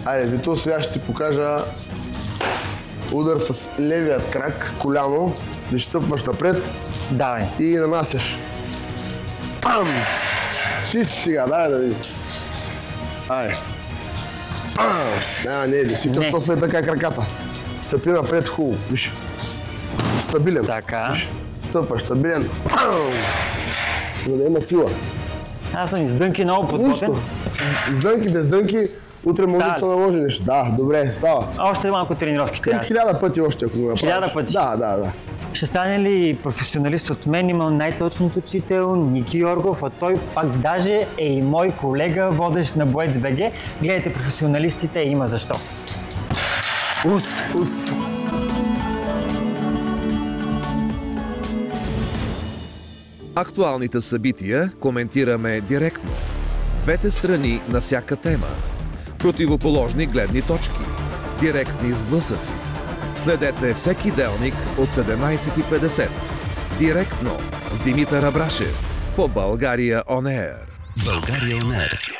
Айде, Вито, сега ще ти покажа удар с левият крак, коляно, да стъпваш напред Давай. и нанасяш. Пам! Чисти сега, дай да види. Айде. Пам! Не, да си като след така краката. Стъпи напред хубаво, виж. Стабилен. Така. Виж. Стъпваш, стабилен. Пам! За да има сила. Аз съм издънки много подготвен. Нищо. С дънки, без дънки, утре може да се наложи нещо. Да, добре, става. Още малко тренировки трябва. 1000 пъти още, ако го направиш. 1000 пъти? Да. Ще стане ли професионалист от мен? Имам най-точният учител, Ники Йоргов, а той пак даже е и мой колега, водещ на Боец БГ. Гледайте професионалистите, има защо. Ус. Актуалните събития коментираме директно. Двете страни на всяка тема. Противоположни гледни точки. Директни сблъсъци. Следете всеки делник от 17:50. Директно с Димитър Абрашев по България On Air. България On Air.